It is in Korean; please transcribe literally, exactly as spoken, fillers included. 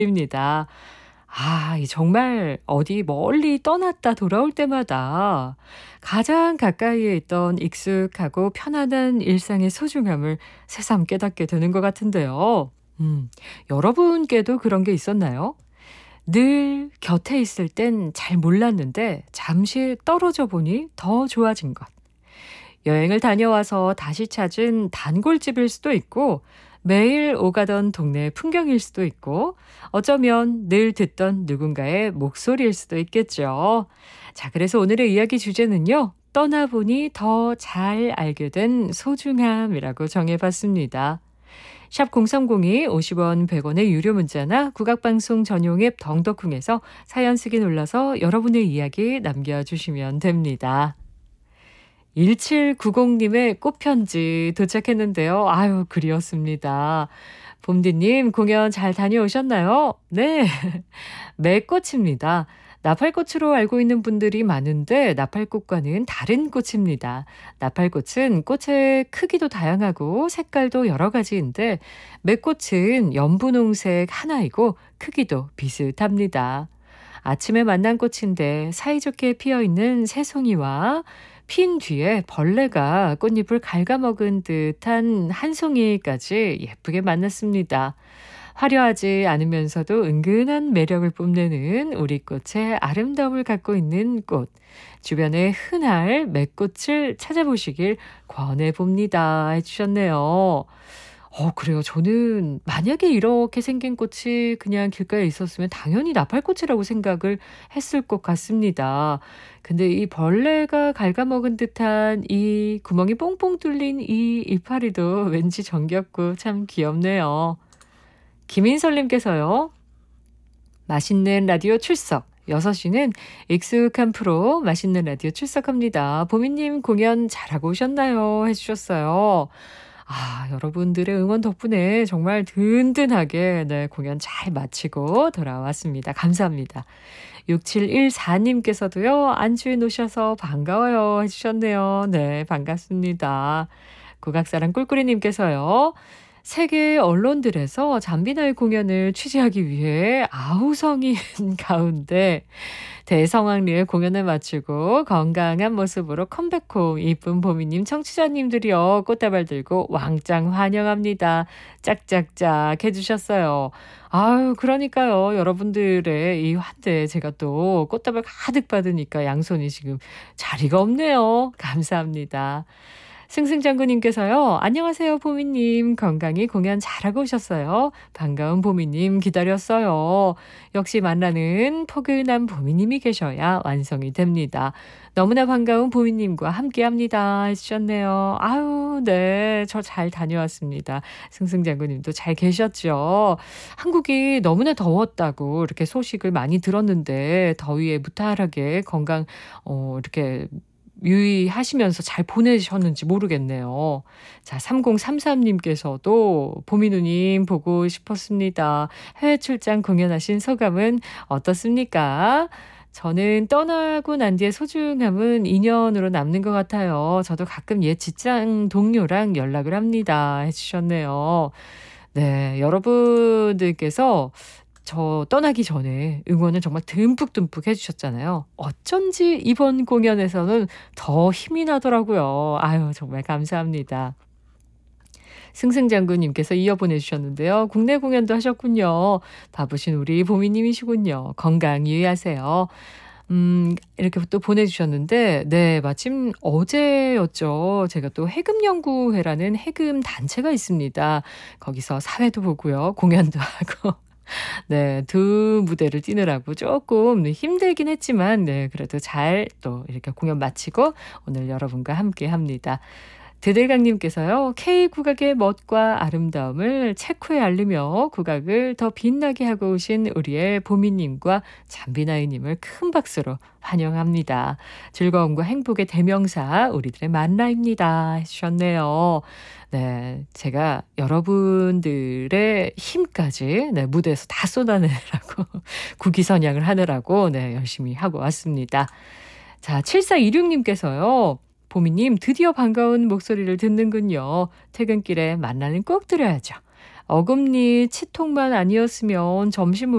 입니다. 아 이 정말 어디 멀리 떠났다 돌아올 때마다 가장 가까이에 있던 익숙하고 편안한 일상의 소중함을 새삼 깨닫게 되는 것 같은데요. 음 여러분께도 그런 게 있었나요? 늘 곁에 있을 땐 잘 몰랐는데 잠시 떨어져 보니 더 좋아진 것. 여행을 다녀와서 다시 찾은 단골집일 수도 있고, 매일 오가던 동네 풍경일 수도 있고, 어쩌면 늘 듣던 누군가의 목소리일 수도 있겠죠. 자, 그래서 오늘의 이야기 주제는요, 떠나보니 더 잘 알게 된 소중함이라고 정해봤습니다. 샵 공삼공이 오십 원 백 원의 유료 문자나 국악방송 전용 앱 덩덕쿵에서 사연 쓰기 눌러서 여러분의 이야기 남겨주시면 됩니다. 일칠구공님의 꽃편지 도착했는데요. 아유, 그리웠습니다. 봄디님, 공연 잘 다녀오셨나요? 네. 매꽃입니다. 나팔꽃으로 알고 있는 분들이 많은데 나팔꽃과는 다른 꽃입니다. 나팔꽃은 꽃의 크기도 다양하고 색깔도 여러 가지인데 매꽃은 연분홍색 하나이고 크기도 비슷합니다. 아침에 만난 꽃인데 사이좋게 피어있는 새송이와 핀 뒤에 벌레가 꽃잎을 갉아먹은 듯한 한 송이까지 예쁘게 만났습니다. 화려하지 않으면서도 은근한 매력을 뽐내는 우리 꽃의 아름다움을 갖고 있는 꽃. 주변에 흔할 매꽃을 찾아보시길 권해봅니다. 해주셨네요. 어, 그래요. 저는 만약에 이렇게 생긴 꽃이 그냥 길가에 있었으면 당연히 나팔꽃이라고 생각을 했을 것 같습니다. 근데 이 벌레가 갉아먹은 듯한 이 구멍이 뽕뽕 뚫린 이 이파리도 왠지 정겹고 참 귀엽네요. 김인설님께서요. 맛있는 라디오 출석. 여섯 시는 익숙한 프로 맛있는 라디오 출석합니다. 보미님 공연 잘하고 오셨나요? 해주셨어요. 아, 여러분들의 응원 덕분에 정말 든든하게 네, 공연 잘 마치고 돌아왔습니다. 감사합니다. 육칠일사님께서도요. 안주해 놓으셔서 반가워요 해주셨네요. 네, 반갑습니다. 국악사랑 꿀꿀이님께서요. 세계 언론들에서 잠비나의 공연을 취재하기 위해 아우성인 가운데 대성황리에 공연을 마치고 건강한 모습으로 컴백홈 이쁜 보미님 청취자님들이요 꽃다발 들고 왕짱 환영합니다. 짝짝짝 해주셨어요. 아유 그러니까요 여러분들의 이 환대에 제가 또 꽃다발 가득 받으니까 양손이 지금 자리가 없네요. 감사합니다. 승승장구님께서요. 안녕하세요 보미님. 건강히 공연 잘하고 오셨어요. 반가운 보미님 기다렸어요. 역시 만나는 포근한 보미님이 계셔야 완성이 됩니다. 너무나 반가운 보미님과 함께합니다 해주셨네요. 아유 네. 저 잘 다녀왔습니다. 승승장구님도 잘 계셨죠. 한국이 너무나 더웠다고 이렇게 소식을 많이 들었는데 더위에 무탈하게 건강 어, 이렇게 유의하시면서 잘 보내셨는지 모르겠네요. 자, 삼공삼삼님께서도 보미누님 보고 싶었습니다. 해외 출장 공연하신 소감은 어떻습니까? 저는 떠나고 난 뒤의 소중함은 인연으로 남는 것 같아요. 저도 가끔 옛 직장 동료랑 연락을 합니다. 해주셨네요. 네, 여러분들께서 저 떠나기 전에 응원을 정말 듬뿍듬뿍 해주셨잖아요. 어쩐지 이번 공연에서는 더 힘이 나더라고요. 아유 정말 감사합니다. 승승장구님께서 이어 보내주셨는데요. 국내 공연도 하셨군요. 바쁘신 우리 보미님이시군요. 건강 유의하세요. 음, 이렇게 또 보내주셨는데, 네, 마침 어제였죠. 제가 또 해금연구회라는 해금 단체가 있습니다. 거기서 사회도 보고요. 공연도 하고. 네, 두 무대를 뛰느라고 조금 힘들긴 했지만, 네, 그래도 잘 또 이렇게 공연 마치고 오늘 여러분과 함께 합니다. 드들강님께서요. K국악의 멋과 아름다움을 체코에 알리며 국악을 더 빛나게 하고 오신 우리의 보미님과 잠비나이님을 큰 박수로 환영합니다. 즐거움과 행복의 대명사 우리들의 만나입니다. 해주셨네요. 네, 제가 여러분들의 힘까지 네, 무대에서 다 쏟아내라고 국위선양을 하느라고 네, 열심히 하고 왔습니다. 자, 칠사이육님께서요. 보미님 드디어 반가운 목소리를 듣는군요. 퇴근길에 만나는 꼭 드려야죠. 어금니 치통만 아니었으면 점심으로